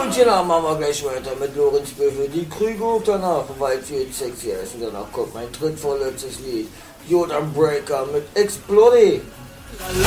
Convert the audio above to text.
Und genau, machen wir gleich weiter mit Lorenz Büffel. Die Krüge auch danach, weil es jetzt sexy ist. Und danach kommt mein drittvorletztes Lied. Jordan Breaker mit Explode.